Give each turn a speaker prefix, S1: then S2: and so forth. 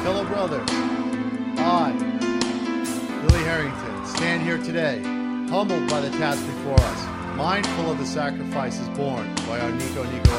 S1: fellow brothers, I, Billy Harrington, stand here today, humbled by the task before us, mindful of the sacrifices borne by our Nico Nico